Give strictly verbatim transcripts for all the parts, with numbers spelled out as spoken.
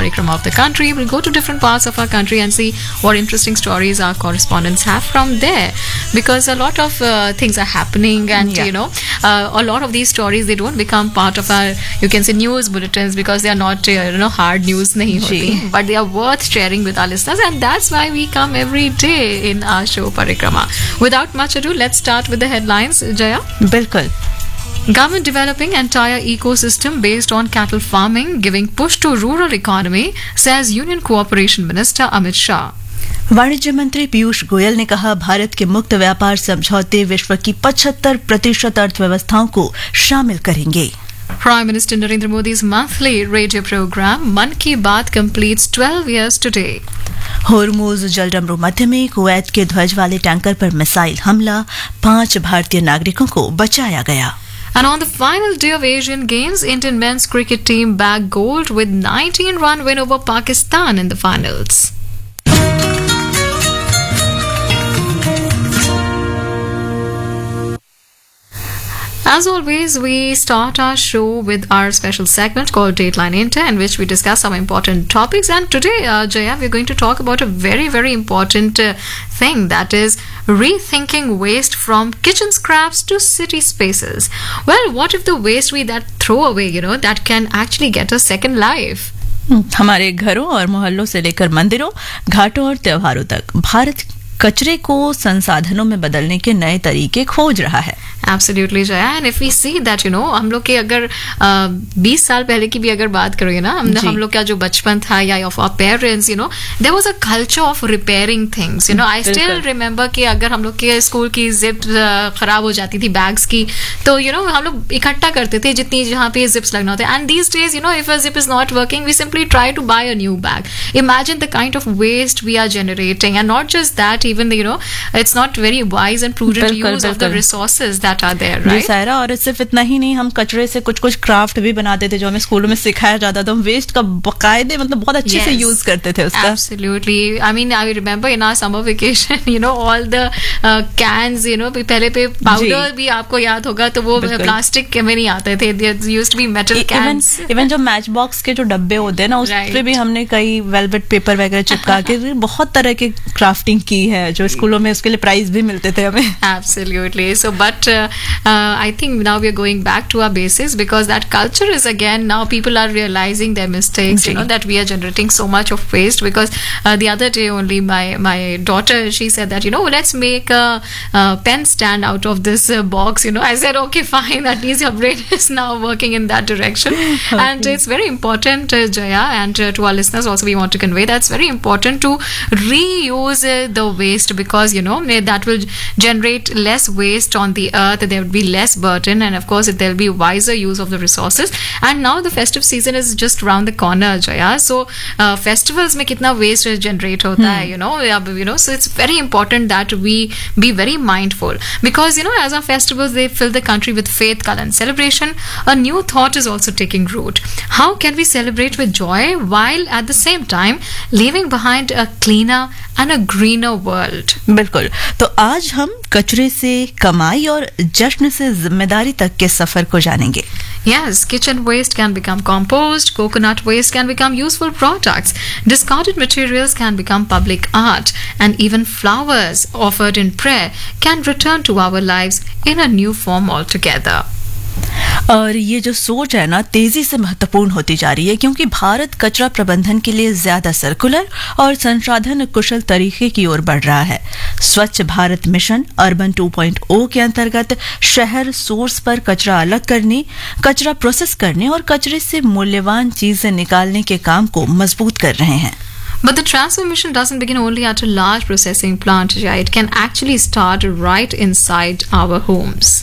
Parikrama of the country. We'll go to different parts of our country and see what interesting stories our correspondents have from there. Because a lot of uh, things are happening, and Yeah. you know, uh, a lot of these stories, they don't become part of our, you can say, news bulletins, because they are not, uh, you know, hard news nahi hoti, Ji. but they are worth sharing with our listeners, and that's why we come every day in our show Parikrama. Without much ado, let's start with the headlines. Jaya? बिल्कुल. Government developing entire ecosystem based on cattle farming, giving push to rural economy, says Union Cooperation Minister Amit Shah. वाणिज्य मंत्री पीयूष गोयल ने कहा, भारत के मुक्त व्यापार समझौते विश्व की पचहत्तर प्रतिशत अर्थव्यवस्थाओं को शामिल करेंगे. Prime Minister Narendra Modi's monthly radio program Man Ki Baat completes twelve years today. Hormuz जलडमरू मध्य में कुवैत के ध्वज वाले टैंकर पर मिसाइल हमला, पांच भारतीय नागरिकों को बचाया गया. And on the final day of Asian Games, Indian men's cricket team bagged gold with nineteen run win over Pakistan in the finals. As always, we start our show with our special segment called Dateline Inter, in which we discuss some important topics. And today, uh, Jaya, we're going to talk about a very, very important uh, thing, that is rethinking waste from kitchen scraps to city spaces. Well, what if the waste we that throw away, you know, that can actually get a second life? हमारे घरों और मोहल्लों से लेकर मंदिरों, घाटों और त्योहारों तक भारत कचरे को संसाधनों में बदलने के नए तरीके खोज रहा है. Absolutely, Jaya. And if we see that, you know, हम लोग के अगर बीस साल पहले की भी अगर बात करोगे ना, हम हम लोग का जो बचपन था, या of our parents, you know, there was a culture of repairing things. You know, I still remember कि अगर हम लोग के स्कूल की जिप खराब हो जाती थी बैग्स की, तो you know हम लोग इकट्ठा करते थे जितनी जहाँ पे जिप्स लगना होता है. And these days, you know, if a zip is not working, we simply try to buy a new bag. Imagine the kind of waste we are generating, and not just that, even the, you know, it's not very wise and prudent use of the resources that are there, right? जी सायरा, और सिर्फ इतना ही नहीं, हम कचरे से कुछ कुछ craft भी बनाते थे जो हमें स्कूलों में सिखाया जाता था. हम वेस्ट का बकायदे मतलब बहुत अच्छे से यूज करते थे उसका. Absolutely. I mean, I remember in our summer vacation, you know, all the uh, cans, you know, पहले पे पाउडर भी आपको याद होगा, तो वो प्लास्टिक में नहीं आते थे. There used to be metal cans. Even जो मैच बॉक्स के जो डब्बे होते हैं ना, उस पे भी हमने कई वेलवेट पेपर वगैरह चिपका के बहुत तरह की क्राफ्टिंग की है, जो स्कूलों में उसके लिए प्राइज भी मिलते थे हमें. Absolutely. So, but uh, uh, I think now we are going back to our basics, because that culture is, again, now people are realizing their mistakes. You know, that we are generating so much of waste. Because uh, the other day only, my my daughter, she said that, you know, let's make a, a pen stand out of this uh, box. You know, I said, okay, fine. At least your brain is now working in that direction. Okay. And it's very important, uh, Jaya, and uh, to our listeners also, we want to convey that it's very important to reuse uh, the waste, because, you know, that will generate less waste on the earth. There will be less burden, and of course there will be wiser use of the resources. And now the festive season is just around the corner, Jaya. So uh, festivals में कितना waste generate होता है, you know, you know. So it's very important that we be very mindful, because, you know, as our festivals, they fill the country with faith, color, and celebration. A new thought is also taking root. How can we celebrate with joy while at the same time leaving behind a cleaner and a greener world? बिल्कुल. तो आज हम कचरे से कमाई और जश्न से जिम्मेदारी तक के सफर को जानेंगे. Yes, kitchen waste can become compost, coconut waste can become useful products, discarded materials can become public art, and even flowers offered in prayer can return to our lives in a new form altogether. और ये जो सोच है ना, तेजी से महत्वपूर्ण होती जा रही है, क्योंकि भारत कचरा प्रबंधन के लिए ज्यादा सर्कुलर और संसाधन कुशल तरीके की ओर बढ़ रहा है. स्वच्छ Bharat mission urban two point ओ के अंतर्गत शहर सोर्स पर कचरा अलग करने, कचरा प्रोसेस करने और कचरे से मूल्यवान चीजें निकालने के काम को मजबूत कर रहे हैं. But the transformation doesn't begin only at a large processing plant. It can actually start right inside our homes.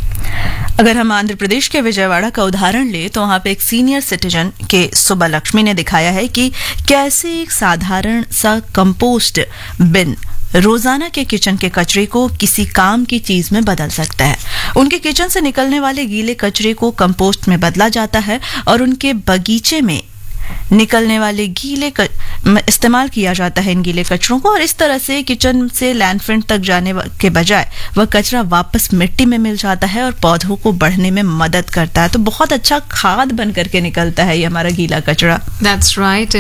अगर हम आंध्र प्रदेश के विजयवाड़ा का उदाहरण ले, तो वहां पे एक सीनियर सिटीजन के सुबा लक्ष्मी ने दिखाया है कि कैसे एक साधारण सा कंपोस्ट बिन रोजाना के किचन के कचरे को किसी काम की चीज में बदल सकता है. उनके किचन से निकलने वाले गीले कचरे को कंपोस्ट में बदला जाता है और उनके बगीचे में निकलने वाले गीले क... इस्तेमाल किया जाता है इन गीले कचरों को, और इस तरह से किचन से लैंडफिल तक जाने के बजाय वह कचरा वापस मिट्टी में मिल जाता है और पौधों को बढ़ने में मदद करता है. तो बहुत अच्छा खाद बन करके निकलता है ये हमारा गीला कचरा. That's right.